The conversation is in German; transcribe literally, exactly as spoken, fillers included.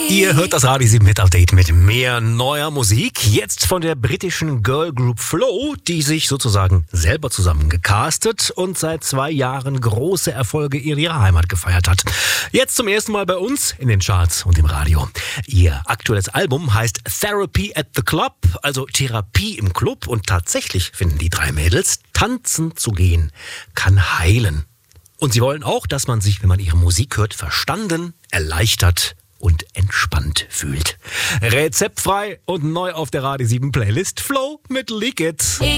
Ihr hört das Radio sieben Hit Update mit mehr neuer Musik. Jetzt von der britischen Girl Group Flow, die sich sozusagen selber zusammengecastet und seit zwei Jahren große Erfolge in ihrer Heimat gefeiert hat. Jetzt zum ersten Mal bei uns in den Charts und im Radio. Ihr aktuelles Album heißt Therapy at the Club, also Therapie im Club. Und tatsächlich finden die drei Mädels, tanzen zu gehen kann heilen. Und sie wollen auch, dass man sich, wenn man ihre Musik hört, verstanden, erleichtert und entspannt fühlt. Rezeptfrei und neu auf der Radio sieben Playlist Flow mit Leak It.